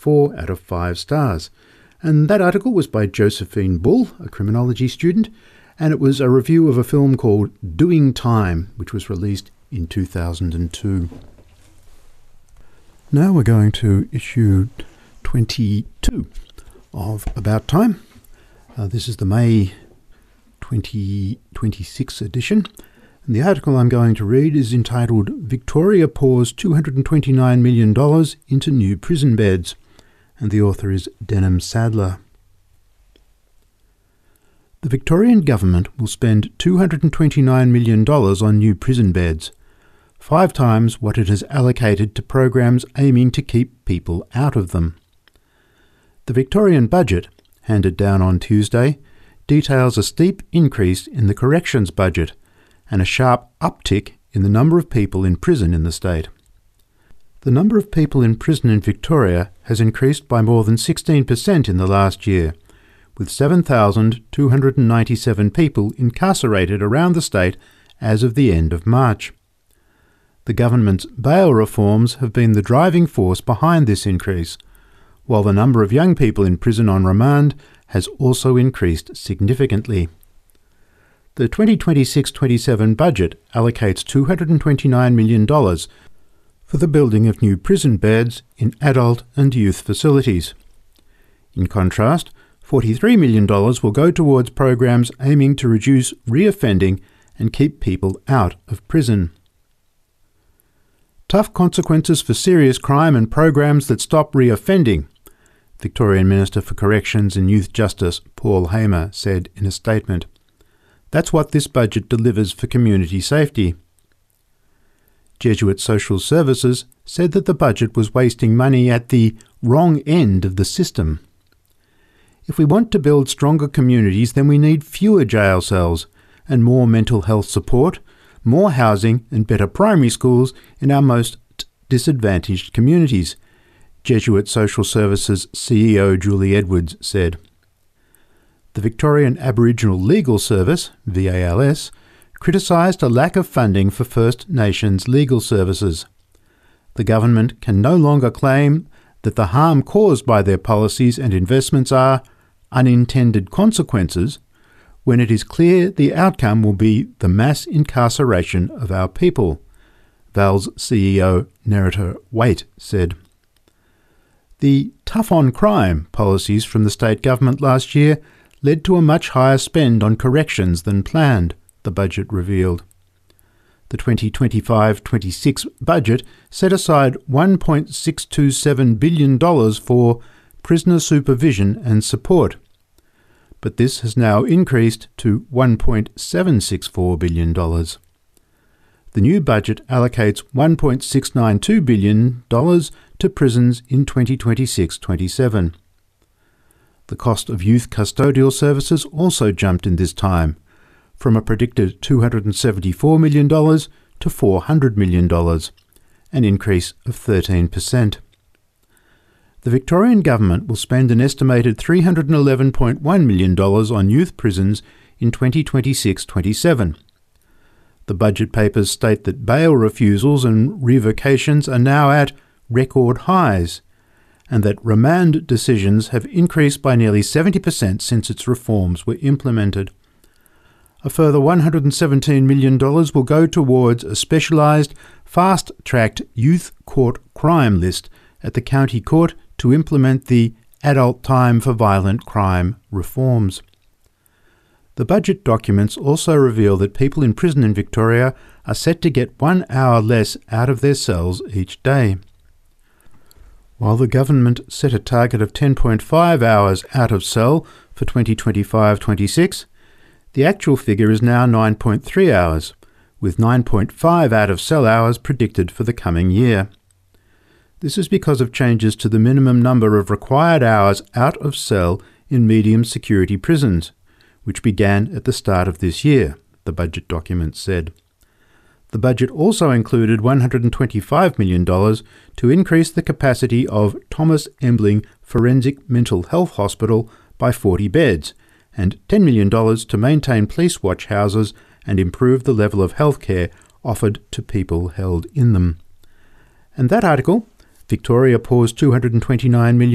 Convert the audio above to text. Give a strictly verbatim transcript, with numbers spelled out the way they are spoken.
four out of five stars. And that article was by Josephine Bull, a criminology student, and it was a review of a film called Doing Time, which was released in two thousand two. Now we're going to issue twenty-two of About Time. Uh, this is the May twenty twenty-six edition. And the article I'm going to read is entitled Victoria Pours two hundred twenty-nine million dollars into new prison beds. And the author is Denham Sadler. The Victorian Government will spend two hundred twenty-nine million dollars on new prison beds, five times what it has allocated to programs aiming to keep people out of them. The Victorian budget, handed down on Tuesday, details a steep increase in the corrections budget and a sharp uptick in the number of people in prison in the state. The number of people in prison in Victoria has increased by more than sixteen percent in the last year, with seven thousand two hundred ninety-seven people incarcerated around the state as of the end of March. The government's bail reforms have been the driving force behind this increase, while the number of young people in prison on remand has also increased significantly. The twenty twenty-six twenty-seven budget allocates two hundred twenty-nine million dollars for the building of new prison beds in adult and youth facilities. In contrast, forty-three million dollars will go towards programs aiming to reduce reoffending and keep people out of prison. Tough consequences for serious crime and programs that stop reoffending, Victorian Minister for Corrections and Youth Justice Paul Hamer said in a statement. That's what this budget delivers for community safety. Jesuit Social Services said that the budget was wasting money at the wrong end of the system. If we want to build stronger communities, then we need fewer jail cells and more mental health support, more housing and better primary schools in our most disadvantaged communities, Jesuit Social Services C E O Julie Edwards said. The Victorian Aboriginal Legal Service, V A L S, criticised a lack of funding for First Nations legal services. The government can no longer claim that the harm caused by their policies and investments are unintended consequences when it is clear the outcome will be the mass incarceration of our people, Val's C E O Nerita Waite said. The tough-on-crime policies from the state government last year led to a much higher spend on corrections than planned, the budget revealed. The twenty twenty-five twenty-six budget set aside one point six two seven billion dollars for prisoner supervision and support, but this has now increased to one point seven six four billion dollars. The new budget allocates one point six nine two billion dollars to prisons in twenty twenty-six twenty-seven. The cost of youth custodial services also jumped in this time, from a predicted two hundred seventy-four million dollars to four hundred million dollars, an increase of thirteen percent. The Victorian Government will spend an estimated three hundred eleven point one million dollars on youth prisons in twenty twenty-six twenty-seven. The budget papers state that bail refusals and revocations are now at record highs, and that remand decisions have increased by nearly seventy percent since its reforms were implemented. A further one hundred seventeen million dollars will go towards a specialised, fast-tracked youth court crime list at the county court to implement the adult time for violent crime reforms. The budget documents also reveal that people in prison in Victoria are set to get one hour less out of their cells each day. While the government set a target of ten point five hours out of cell for twenty twenty-five twenty-six, the actual figure is now nine point three hours, with nine point five out of cell hours predicted for the coming year. This is because of changes to the minimum number of required hours out of cell in medium security prisons, which began at the start of this year, the budget document said. The budget also included one hundred twenty-five million dollars to increase the capacity of Thomas Embling Forensic Mental Health Hospital by forty beds, and ten million dollars to maintain police watch houses and improve the level of health care offered to people held in them. And that article, Victoria pours two hundred twenty-nine million